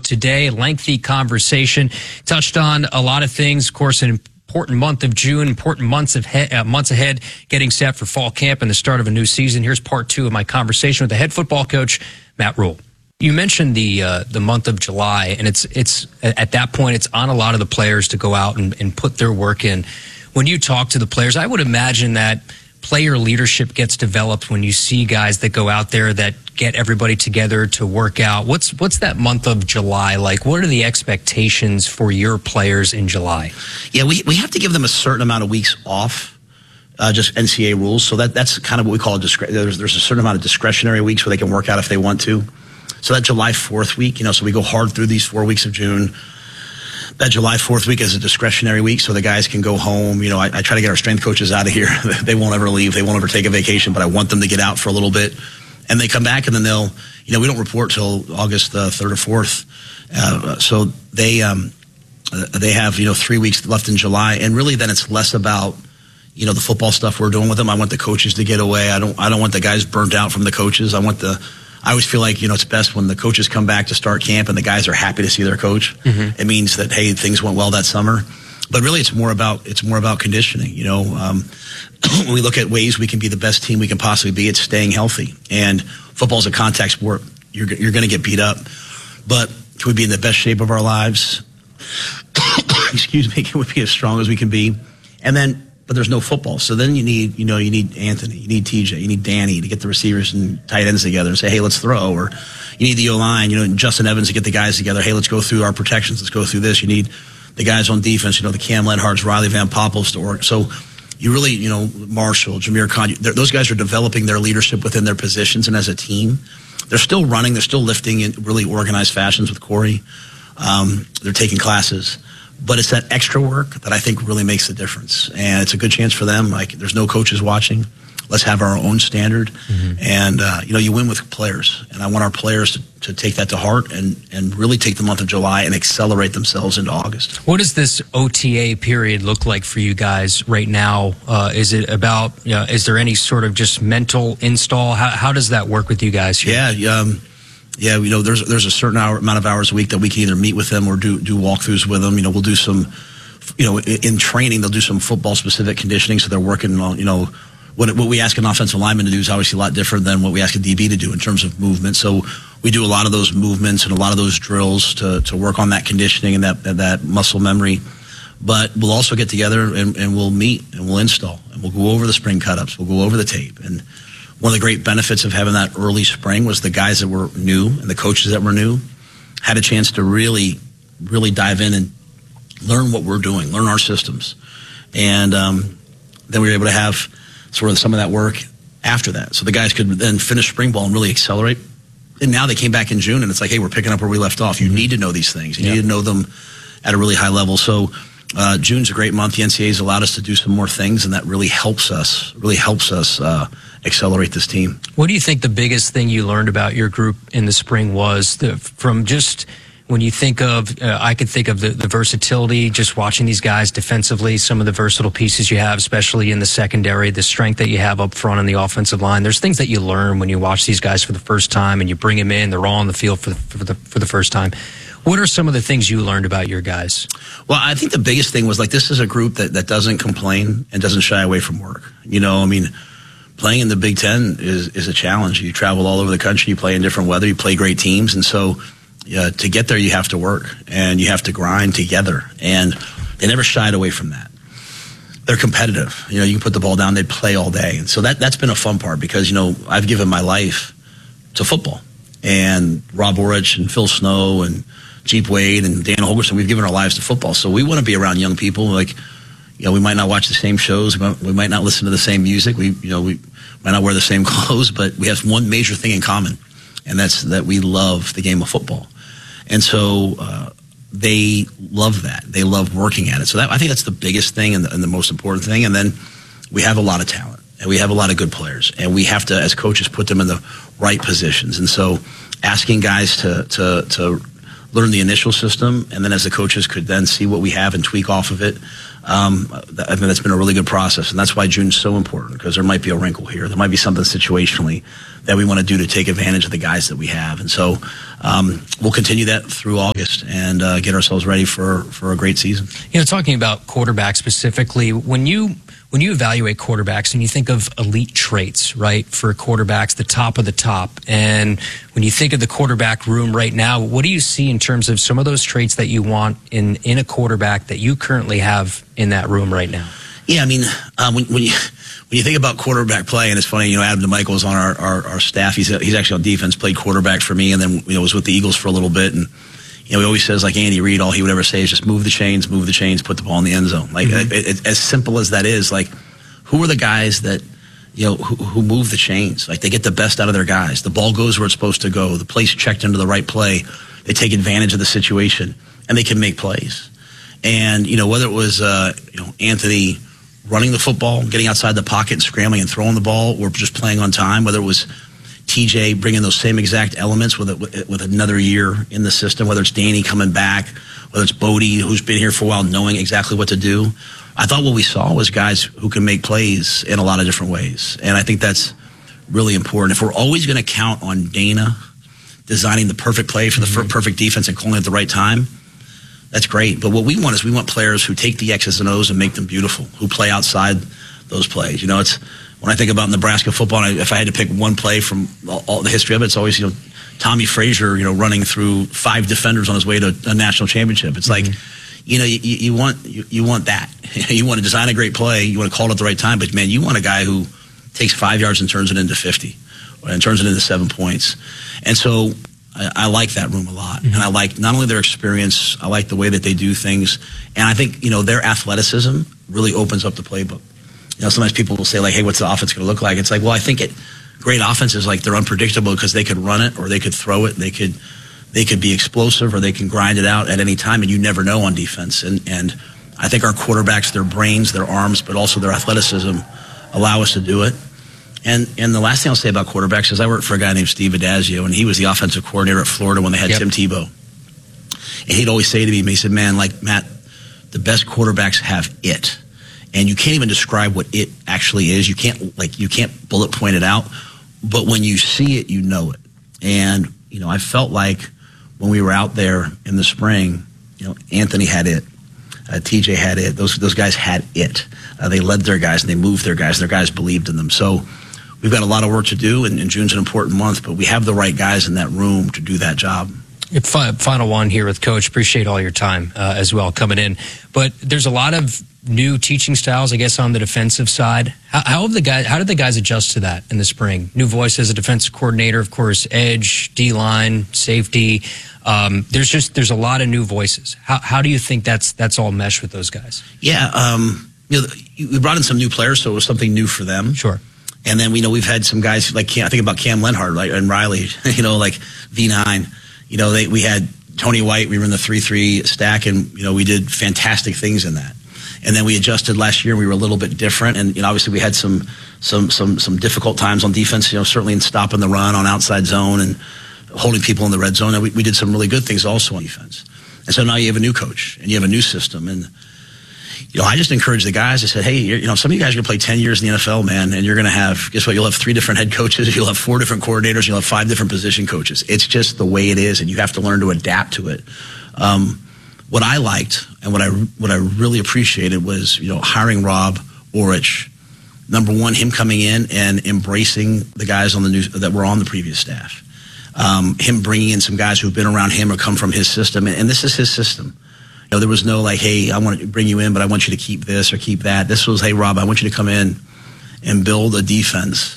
today. Lengthy conversation. Touched on a lot of things. Of course, an important month of June, important months ahead, getting set for fall camp and the start of a new season. Here's part 2 of my conversation with the head football coach, Matt Rhule. You mentioned the month of July, and it's at that point, it's on a lot of the players to go out and put their work in. When you talk to the players, I would imagine that player leadership gets developed when you see guys that go out there that get everybody together to work out. What's that month of July like? What are the expectations for your players in July? Yeah, we have to give them a certain amount of weeks off, just NCAA rules. So that's kind of what we call there's a certain amount of discretionary weeks where they can work out if they want to. So that July 4th week, so we go hard through these 4 weeks of June. That July 4th week is a discretionary week, so the guys can go home. I try to get our strength coaches out of here. They won't ever leave. They won't ever take a vacation, but I want them to get out for a little bit. And they come back, and then they'll, we don't report till August 3rd or 4th. So they have, 3 weeks left in July. And really then it's less about, the football stuff we're doing with them. I want the coaches to get away. I don't want the guys burnt out from the coaches. I always feel like, it's best when the coaches come back to start camp and the guys are happy to see their coach. Mm-hmm. It means that, hey, things went well that summer. But really, it's more about conditioning. When we look at ways we can be the best team we can possibly be, it's staying healthy. And football's a contact sport. You're going to get beat up. But can we be in the best shape of our lives? Excuse me. Can we be as strong as we can be? But there's no football. So then you need Anthony, you need TJ, you need Danny to get the receivers and tight ends together and say, hey, let's throw. Or you need the O-line, and Justin Evans to get the guys together. Hey, let's go through our protections. Let's go through this. You need the guys on defense, the Cam Lenhards, Riley Van Poppels to work. So you really, Marshall, Jameer Khan, those guys are developing their leadership within their positions and as a team. They're still running. They're still lifting in really organized fashions with Corey. They're taking classes. But it's that extra work that I think really makes the difference. And it's a good chance for them. Like, there's no coaches watching. Let's have our own standard. Mm-hmm. And, you win with players. And I want our players to take that to heart and really take the month of July and accelerate themselves into August. What does this OTA period look like for you guys right now? Is it about, is there any sort of just mental install? How does that work with you guys here? Yeah, there's a certain amount of hours a week that we can either meet with them or do walkthroughs with them. We'll do some, in training, they'll do some football-specific conditioning, so they're working on, what we ask an offensive lineman to do is obviously a lot different than what we ask a DB to do in terms of movement. So we do a lot of those movements and a lot of those drills to work on that conditioning and that muscle memory. But we'll also get together and we'll meet and we'll install and we'll go over the spring cut-ups. We'll go over the tape. And one of the great benefits of having that early spring was the guys that were new and the coaches that were new had a chance to really, really dive in and learn what we're doing, learn our systems. And then we were able to have sort of some of that work after that. So the guys could then finish spring ball and really accelerate. And now they came back in June and it's like, hey, we're picking up where we left off. You need to know these things. You need to know them at a really high level. So June's a great month. The NCAA's allowed us to do some more things, and that really helps us accelerate this team. What do you think the biggest thing you learned about your group in the spring was from just when you think of, I could think of the versatility, just watching these guys defensively, some of the versatile pieces you have, especially in the secondary, the strength that you have up front on the offensive line. There's things that you learn when you watch these guys for the first time and you bring them in, they're all on the field for the first time. What are some of the things you learned about your guys? Well, I think the biggest thing was, this is a group that doesn't complain and doesn't shy away from work. Playing in the Big Ten is a challenge. You travel all over the country, you play in different weather, you play great teams, and so to get there you have to work and you have to grind together, and they never shied away from that. They're competitive. You can put the ball down, they play all day, and so that's been a fun part because I've given my life to football, and Rob Orich and Phil Snow and Jeep Wade and Dan Holgerson, we've given our lives to football, so we want to be around young people. We might not watch the same shows. We might not listen to the same music. We might not wear the same clothes, but we have one major thing in common, and that's that we love the game of football. And so they love that. They love working at it. So I think that's the biggest thing and the most important thing. And then we have a lot of talent, and we have a lot of good players, and we have to, as coaches, put them in the right positions. And so asking guys to learn the initial system, and then as the coaches could then see what we have and tweak off of it. I think that's been a really good process, and that's why June's so important, because there might be a wrinkle here. There might be something situationally that we want to do to take advantage of the guys that we have. And so we'll continue that through August and get ourselves ready for a great season. Talking about quarterbacks specifically, when you evaluate quarterbacks and you think of elite traits, right, for quarterbacks, the top of the top, and when you think of the quarterback room right now, what do you see in terms of some of those traits that you want in a quarterback that you currently have in that room right now? Yeah, I mean, when you think about quarterback play, and it's funny, Adam DeMichael is on our staff. He's actually on defense, played quarterback for me, and then was with the Eagles for a little bit. And he always says, like Andy Reid, all he would ever say is just move the chains, put the ball in the end zone. Like as simple as that is, like who are the guys that who move the chains? Like they get the best out of their guys. The ball goes where it's supposed to go. The play's checked into the right play. They take advantage of the situation, and they can make plays. And whether it was Anthony running the football, getting outside the pocket and scrambling and throwing the ball, or just playing on time, whether it was TJ bringing those same exact elements with another year in the system, whether it's Danny coming back, whether it's Bodie, who's been here for a while, knowing exactly what to do. I thought what we saw was guys who can make plays in a lot of different ways. And I think that's really important. If we're always going to count on Dana designing the perfect play for the perfect defense and calling it at the right time, that's great. But what we want is we want players who take the X's and O's and make them beautiful, who play outside those plays. It's when I think about Nebraska football, if I had to pick one play from all the history of it, it's always, Tommy Frazier, running through 5 defenders on his way to a national championship. It's like, you want that. You want to design a great play. You want to call it at the right time. But, man, you want a guy who takes 5 yards and turns it into 50 and turns it into 7 points. And so I like that room a lot. And I like not only their experience, I like the way that they do things. And I think, their athleticism really opens up the playbook. Sometimes people will say, like, hey, what's the offense going to look like? It's like, well, I think great offenses, like, they're unpredictable because they could run it or they could throw it. They could be explosive or they can grind it out at any time, and you never know on defense. And I think our quarterbacks, their brains, their arms, but also their athleticism allow us to do it. And the last thing I'll say about quarterbacks is I worked for a guy named Steve Adazio, and he was the offensive coordinator at Florida when they had Tim Tebow. And he'd always say to me, he said, man, like, Matt, the best quarterbacks have it. And you can't even describe what it actually is. You can't bullet point it out. But when you see it, you know it. And, I felt like when we were out there in the spring, Anthony had it. TJ had it. Those guys had it. They led their guys and they moved their guys. Their guys believed in them. So we've got a lot of work to do, and June's an important month, but we have the right guys in that room to do that job. Final one here with Coach. Appreciate all your time as well coming in. But there's a lot of new teaching styles, I guess, on the defensive side. How did the guys adjust to that in the spring? New voice as a defensive coordinator, of course, edge, D-line, safety. There's a lot of new voices. How do you think that's all meshed with those guys? Yeah, we brought in some new players, so it was something new for them. Sure. And then we've had some guys like I think about Cam Lenhart, right, and Riley, like V9. We had Tony White. We were in the 3-3 stack, and we did fantastic things in that. And then we adjusted last year. We were a little bit different, and obviously we had some difficult times on defense. Certainly in stopping the run on outside zone and holding people in the red zone. And we did some really good things also on defense. And so now you have a new coach and you have a new system. And I just encourage the guys. I said, hey, some of you guys are going to play 10 years in the NFL, man, and you're going to have, guess what? You'll have 3 different head coaches. You'll have 4 different coordinators. You'll have 5 different position coaches. It's just the way it is, and you have to learn to adapt to it. What I liked and what I really appreciated was, hiring Rob Orich. Number one, him coming in and embracing the guys that were on the previous staff. Him bringing in some guys who've been around him or come from his system, and this is his system. There was no like, hey, I want to bring you in, but I want you to keep this or keep that. This was, hey, Rob, I want you to come in and build a defense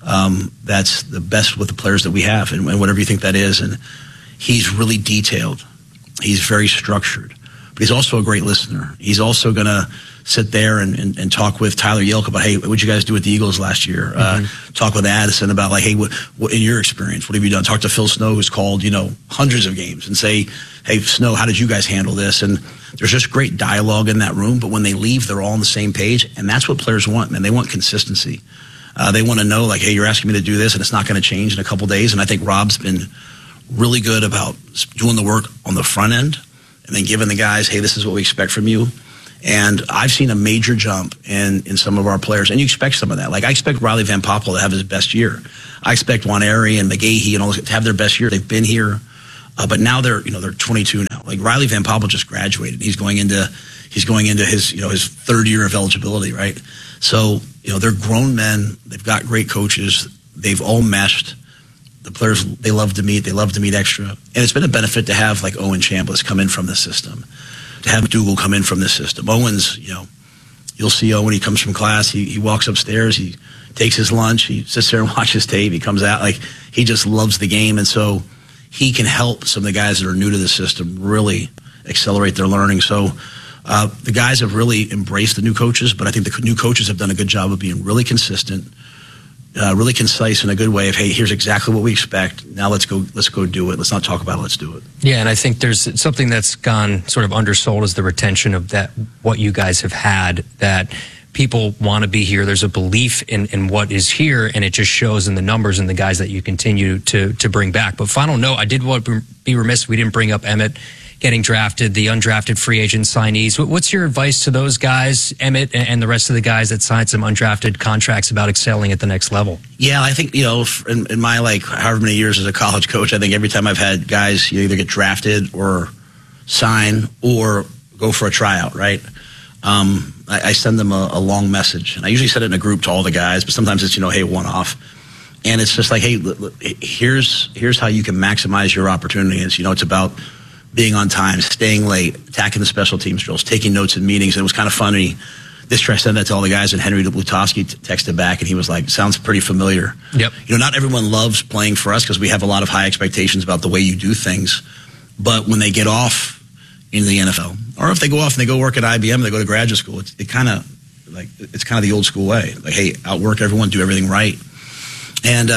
that's the best with the players that we have, and whatever you think that is. And he's really detailed. He's very structured, but he's also a great listener. He's also going to sit there and talk with Tyler Yelk about, hey, what'd you guys do with the Eagles last year? Talk with Addison about, like, hey, what in your experience, what have you done? Talk to Phil Snow, who's called, hundreds of games, and say, hey, Snow, how did you guys handle this? And there's just great dialogue in that room, but when they leave, they're all on the same page, and that's what players want, man. They want consistency. They want to know, like, hey, you're asking me to do this, and it's not going to change in a couple days, and I think Rob's been really good about doing the work on the front end and then giving the guys, hey, this is what we expect from you. And I've seen a major jump in some of our players, and you expect some of that. Like, I expect Riley Van Poppel to have his best year. I expect Juan Airy and McGahee and all those to have their best year. They've been here, but now they're 22 now. Like, Riley Van Poppel just graduated. He's going into his his third year of eligibility, right? So they're grown men. They've got great coaches. They've all meshed. The players, they love to meet. They love to meet extra, and it's been a benefit to have like Owen Chambliss come in from the system. To have Dougal come in from this system. Owen's, you'll see Owen, he comes from class, he walks upstairs, he takes his lunch, he sits there and watches tape, he comes out, like, he just loves the game, and so he can help some of the guys that are new to the system really accelerate their learning. So the guys have really embraced the new coaches, but I think the new coaches have done a good job of being really consistent, really concise in a good way of, hey, here's exactly what we expect. Now let's go do it. Let's not talk about it. Let's do it. Yeah, and I think there's something that's gone sort of undersold is the retention of that, what you guys have had, that people want to be here. There's a belief in what is here, and it just shows in the numbers and the guys that you continue to bring back. But final note, I did want to be remiss we didn't bring up Emmett getting drafted, the undrafted free agent signees. What's your advice to those guys, Emmett, and the rest of the guys that signed some undrafted contracts about excelling at the next level? Yeah, I think, in my, like, however many years as a college coach, I think every time I've had guys either get drafted or sign or go for a tryout, right? I send them a long message. And I usually send it in a group to all the guys, but sometimes it's, hey, one-off. And it's just like, hey, here's how you can maximize your opportunity. It's about being on time, staying late, attacking the special teams drills, taking notes in meetings. And it was kind of funny. This year I sent that to all the guys, and Henry Blutowski texted back, and he was like, sounds pretty familiar. Yep. Not everyone loves playing for us because we have a lot of high expectations about the way you do things. But when they get off into the NFL, or if they go off and they go work at IBM, they go to graduate school, it's kind of the old school way. Like, hey, outwork everyone, do everything right. And,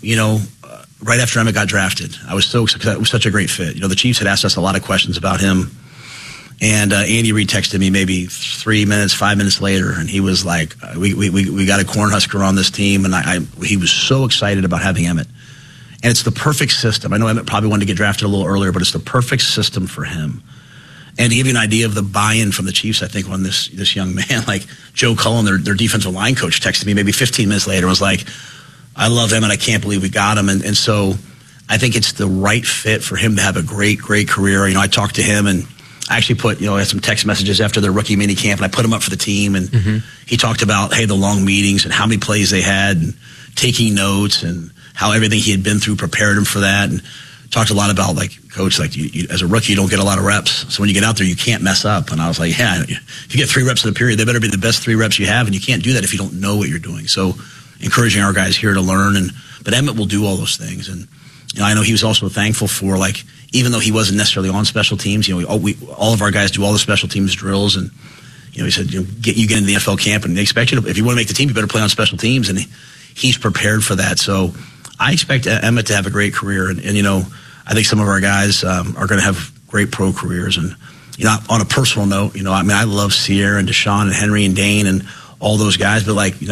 right after Emmett got drafted, I was so excited. It was such a great fit. The Chiefs had asked us a lot of questions about him. And Andy Reid texted me maybe 5 minutes later, and he was like, we got a Cornhusker on this team. And he was so excited about having Emmett. And it's the perfect system. I know Emmett probably wanted to get drafted a little earlier, but it's the perfect system for him. And to give you an idea of the buy-in from the Chiefs, I think, on this young man, like Joe Cullen, their defensive line coach, texted me maybe 15 minutes later and was like, I love him, and I can't believe we got him. And so I think it's the right fit for him to have a great, great career. I talked to him, and I actually put, I had some text messages after their rookie mini camp, and I put him up for the team. And he talked about, hey, the long meetings and how many plays they had, and taking notes, and how everything he had been through prepared him for that. And talked a lot about, like, coach, like, you, as a rookie, you don't get a lot of reps. So when you get out there, you can't mess up. And I was like, yeah, if you get 3 reps in the period, they better be the best 3 reps you have. And you can't do that if you don't know what you're doing. So encouraging our guys here to learn. But Emmett will do all those things. And I know he was also thankful for, like, even though he wasn't necessarily on special teams, all of our guys do all the special teams drills. And, he said, get into the NFL camp, and they expect you to, if you want to make the team, you better play on special teams. And he's prepared for that. So I expect Emmett to have a great career. And I think some of our guys are going to have great pro careers. And, on a personal note, I love Sierra and Deshaun and Henry and Dane and all those guys. But, like,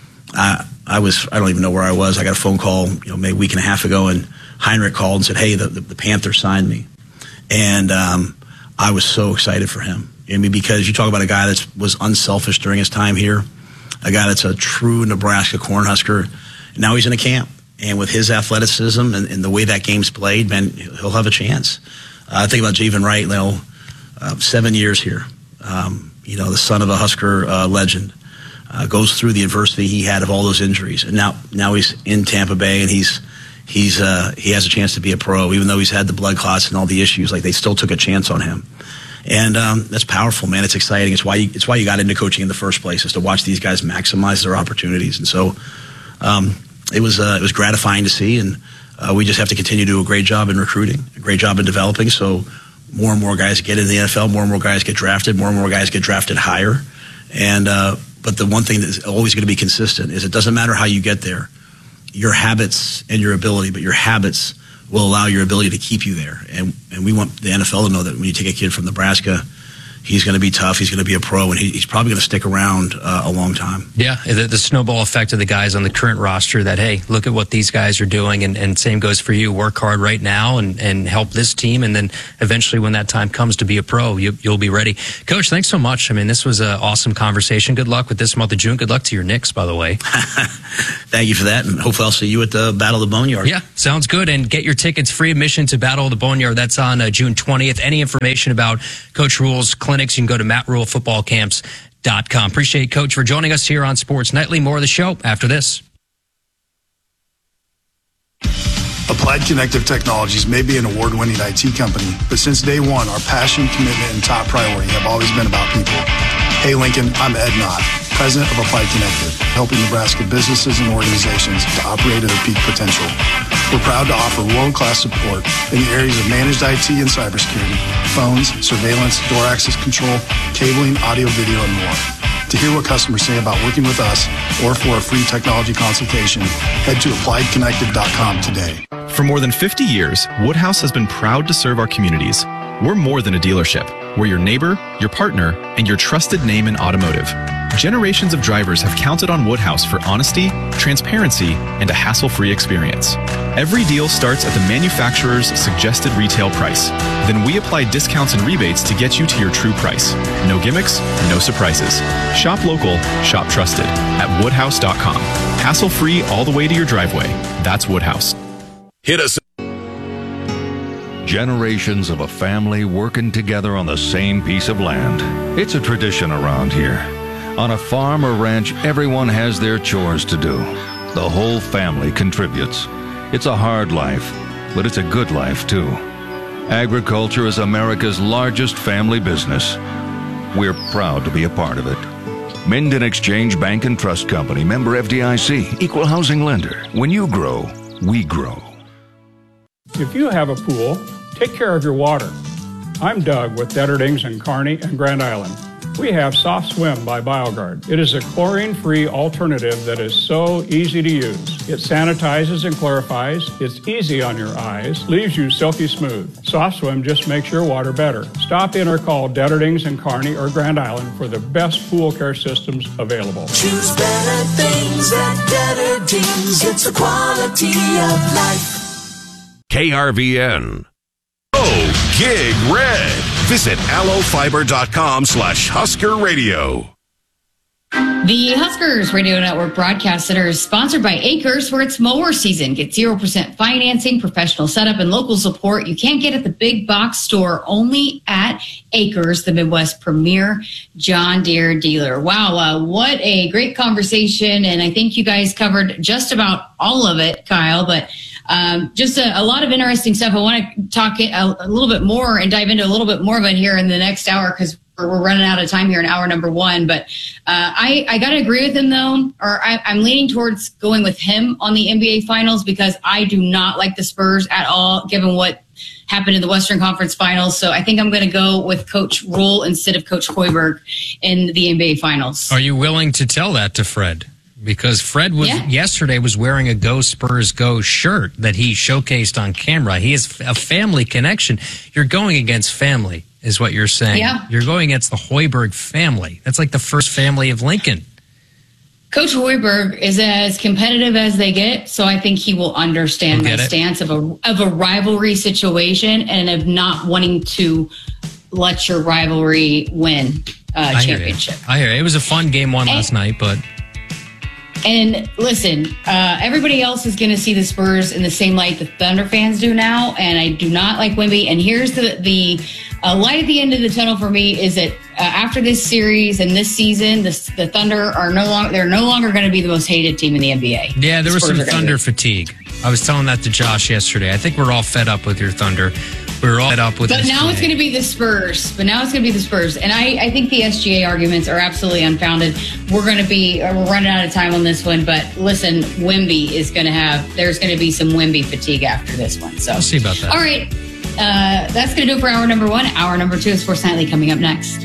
I don't even know where I was. I got a phone call, maybe a week and a half ago, and Heinrich called and said, hey, the Panthers signed me. And I was so excited for him. Because you talk about a guy that was unselfish during his time here, a guy that's a true Nebraska Cornhusker. Now he's in a camp. And with his athleticism and the way that game's played, man, he'll have a chance. I think about Javen Wright, 7 years here. The son of a Husker legend. Goes through the adversity he had of all those injuries, and now he's in Tampa Bay, and he has a chance to be a pro, even though he's had the blood clots and all the issues. Like, they still took a chance on him, and that's powerful, man. It's exciting. It's why you got into coaching in the first place, is to watch these guys maximize their opportunities. And so it was gratifying to see, and we just have to continue to do a great job in recruiting, a great job in developing. So more and more guys get into the NFL, more and more guys get drafted, more and more guys get drafted higher, and but the one thing that's always going to be consistent is it doesn't matter how you get there, your habits and your ability, but your habits will allow your ability to keep you there. And we want the NFL to know that when you take a kid from Nebraska He's going to be tough. He's going to be a pro, and he's probably going to stick around a long time. Yeah, the snowball effect of the guys on the current roster that, hey, look at what these guys are doing, and same goes for you. Work hard right now and help this team, and then eventually when that time comes to be a pro, you'll be ready. Coach, thanks so much. I mean, this was an awesome conversation. Good luck with this month of June. Good luck to your Knicks, by the way. Thank you for that, and hopefully I'll see you at the Battle of the Boneyard. Yeah, sounds good. And get your tickets, free admission to Battle of the Boneyard. That's on June 20th. Any information about Coach Rhule's clinics, you can go to MattRhuleFootballCamps.com. Appreciate Coach for joining us here on Sports Nightly. More of the show after this. Applied Connective Technologies may be an award-winning IT company, but since day one, our passion, commitment, and top priority have always been about people. Hey Lincoln, I'm Ed Knott, President of Applied Connective, helping Nebraska businesses and organizations to operate at their peak potential. We're proud to offer world-class support in the areas of managed IT and cybersecurity, phones, surveillance, door access control, cabling, audio, video, and more. To hear what customers say about working with us or for a free technology consultation, head to appliedconnective.com today. For more than 50 years, Woodhouse has been proud to serve our communities. We're more than a dealership. We're your neighbor, your partner, and your trusted name in automotive. Generations of drivers have counted on Woodhouse for honesty, transparency, and a hassle-free experience. Every deal starts at the manufacturer's suggested retail price. Then we apply discounts and rebates to get you to your true price. No gimmicks, no surprises. Shop local, shop trusted at woodhouse.com. Hassle-free all the way to your driveway. That's Woodhouse. Hit us. Generations of a family working together on the same piece of land. It's a tradition around here. On a farm or ranch, everyone has their chores to do. The whole family contributes. It's a hard life, but it's a good life too. Agriculture is America's largest family business. We're proud to be a part of it. Minden Exchange Bank and Trust Company, member FDIC, equal housing lender. When you grow, we grow. If you have a pool, take care of your water. I'm Doug with Detterdings in Kearney and Grand Island. We have Soft Swim by BioGuard. It is a chlorine-free alternative that is so easy to use. It sanitizes and clarifies. It's easy on your eyes, leaves you silky smooth. Soft Swim just makes your water better. Stop in or call Detterdings in Kearney or Grand Island for the best pool care systems available. Choose better things at Detterdings. It's a quality of life. KRVN. Oh, Gig Red. Visit allofiber.com/Husker Radio. The Huskers Radio Network Broadcast Center is sponsored by Acres, where it's mower season. Get 0% financing, professional setup, and local support you can't get at the big box store, only at Acres, the Midwest premier John Deere dealer. Wow, what a great conversation, and I think you guys covered just about all of it, Kyle, but just a lot of interesting stuff. I want to talk a little bit more and dive into a little bit more of it here in the next hour because we're running out of time here in hour number one. But I got to agree with him, though, or I'm leaning towards going with him on the NBA Finals because I do not like the Spurs at all, given what happened in the Western Conference Finals. So I think I'm going to go with Coach Rhule instead of Coach Hoiberg in the NBA Finals. Are you willing to tell that to Fred? Because Fred yesterday was wearing a Go Spurs Go shirt that he showcased on camera. He has a family connection. You're going against family, is what you're saying. Yeah. You're going against the Hoiberg family. That's like the first family of Lincoln. Coach Hoiberg is as competitive as they get, so I think he will understand my stance of a rivalry situation and of not wanting to let your rivalry win championship. I hear you. It was a fun game one last night, but... And listen, everybody else is going to see the Spurs in the same light the Thunder fans do now, and I do not like Wemby. And here's the light at the end of the tunnel for me is that after this series and this season, the Thunder are no longer going to be the most hated team in the NBA. Yeah, there was some Thunder fatigue. I was telling that to Josh yesterday. I think we're all fed up with your Thunder. We're all fed up with. But now it's going to be the Spurs. And I think the SGA arguments are absolutely unfounded. We're running out of time on this one. But listen, Wemby there's going to be some Wemby fatigue after this one. So we'll see about that. All right. That's going to do it for hour number one. Hour number two is Sports Nightly coming up next.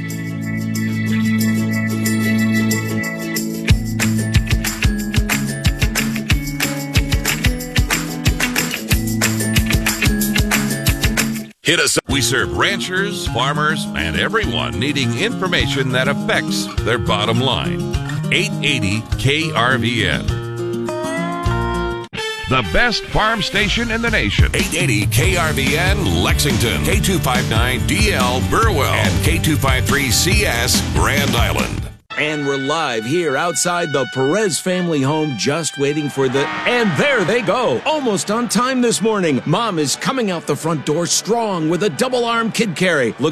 Hit us up. We serve ranchers, farmers, and everyone needing information that affects their bottom line. 880 KRVN. The best farm station in the nation. 880 KRVN Lexington, K259DL Burwell, and K253CS Grand Island. And we're live here outside the Perez family home, just waiting for and there they go, almost on time this morning. Mom is coming out the front door strong with a double-arm kid carry. Looks